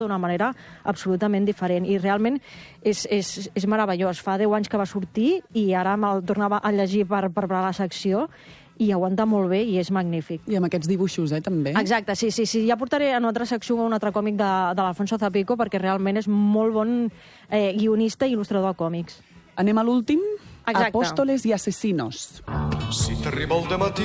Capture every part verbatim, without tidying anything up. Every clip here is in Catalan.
d'una manera absolutament diferent. I realment és, és, és meravellós. Fa deu anys que va sortir i ara me'l tornava a llegir per preparar la secció i aguanta molt bé i és magnífic. I amb aquests dibuixos, eh, també. Exacte, sí, sí, sí. Ja portaré en una altra secció un altre còmic de, de l'Alfonso Zapico perquè realment és molt bon eh, guionista i il·lustrador de còmics. Anem a l'últim? Exacte. Apóstoles i asesinos. Si t'arriba el dematí,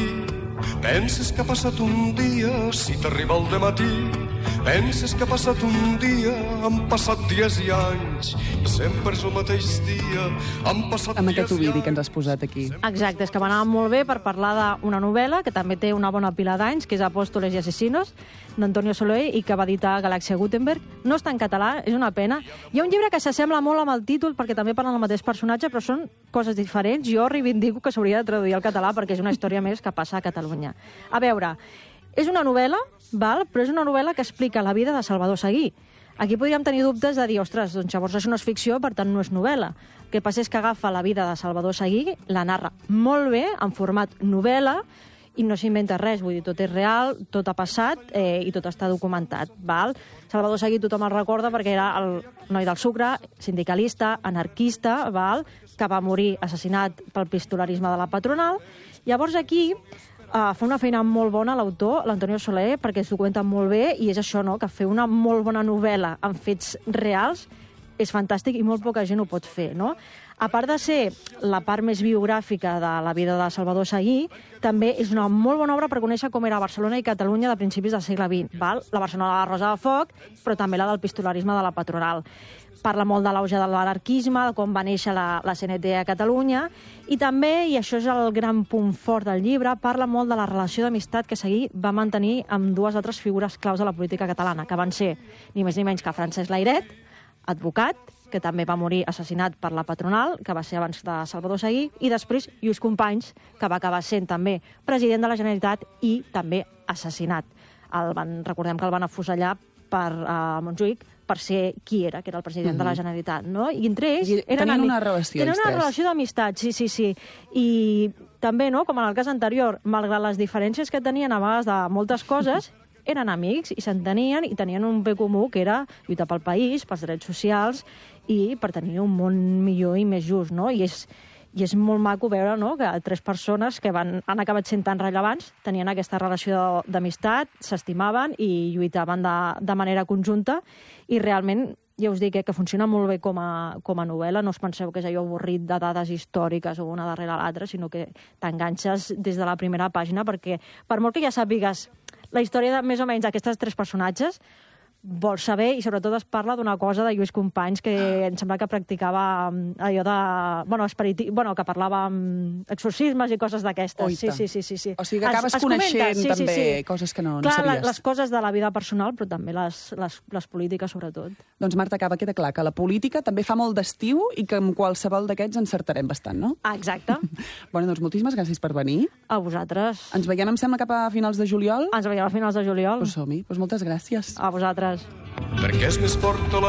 penses que ha passat un dia. Si t'arriba el dematí, penses que ha passat un dia. Han passat dies i anys, i sempre és el mateix dia. Han passat Amb dies aquest i ovidi anys. que ens has posat aquí. Exacte, és que m'anava molt bé per parlar d'una novel·la que també té una bona pila d'anys, que és Apóstoles i asesinos, d'Antonio Soler, i que va editar Galàxia Gutenberg. No està en català, és una pena. Hi ha un llibre que s'assembla molt amb el títol, perquè també parlen del mateix personatge, però són coses diferents. Jo reivindico que s'hauria de traduir al català perquè és una història més que passa a Catalunya. A veure, és una novel·la, val? Però és una novel·la que explica la vida de Salvador Seguí. Aquí podríem tenir dubtes de dir, ostres, doncs llavors això no és ficció, per tant no és novel·la. El que passa és que agafa la vida de Salvador Seguí, la narra molt bé, en format novel·la, i no s'inventa res, vull dir, tot és real, tot ha passat eh, i tot està documentat, val? Salvador Seguí tothom el recorda perquè era el noi del sucre, sindicalista, anarquista, val? Que va morir assassinat pel pistolarisme de la patronal. Llavors aquí Uh, fa una feina molt bona l'autor, l'Antonio Soler, perquè es documenta molt bé, i és això, no?, que fer una molt bona novel·la amb fets reals és fantàstic i molt poca gent ho pot fer, no? A part de ser la part més biogràfica de la vida de Salvador Seguí, també és una molt bona obra per conèixer com era Barcelona i Catalunya de principis del segle vint, val? La Barcelona de la Rosa de Foc, però també la del pistolarisme de la patronal. Parla molt de l'auge de l'anarquisme, de com va néixer la, la C N T a Catalunya, i també, i això és el gran punt fort del llibre, parla molt de la relació d'amistat que Seguí va mantenir amb dues altres figures claus de la política catalana, que van ser ni més ni menys que Francesc Layret, advocat, que també va morir assassinat per la patronal, que va ser abans de Salvador Seguí, i després Lluís Companys, que va acabar sent també president de la Generalitat i també assassinat. El van, recordem que el van afusellar per uh, Montjuïc per ser qui era, que era el president mm-hmm. de la Generalitat, no? I entre ells... I eren tenien ami... una relació, Tenen els una tres. relació d'amistat, sí, sí, sí. I també, no?, com en el cas anterior, malgrat les diferències que tenien a vegades de moltes coses, eren amics i s'entenien i tenien un bé comú, que era lluitar pel país, pels drets socials i per tenir un món millor i més just, no? I és, i és molt maco veure, no?, que tres persones que van, han acabat sent tan rellevants tenien aquesta relació d'amistat, s'estimaven i lluitaven de, de manera conjunta, i realment, ja us dic, eh, que funciona molt bé com a, com a novel·la. No us penseu que és allò avorrit de dades històriques o una darrere l'altra, sinó que t'enganxes des de la primera pàgina, perquè per molt que ja sàpigues la història de més o menys d'aquestes tres personatges, vols saber, i sobretot es parla d'una cosa de Lluís Companys, que em sembla que practicava allò de... Bueno, esperiti... bueno que parlava amb exorcismes i coses d'aquestes. Sí, sí, sí, sí, sí. O sigui que acabes es, es coneixent comenta, sí, també sí, sí. coses que no, no Clar, sabies. les coses de la vida personal, però també les, les, les polítiques, sobretot. Doncs, Marta Caba, queda clar que la política també fa molt d'estiu i que amb qualsevol d'aquests encertarem bastant, no? Ah, exacte. Bueno, doncs moltíssimes gràcies per venir. A vosaltres. Ens veiem, em sembla, cap a finals de juliol? Ens veiem a finals de juliol. Pues som-hi. Pues moltes gràcies. A vosaltres. Perquè és més forta la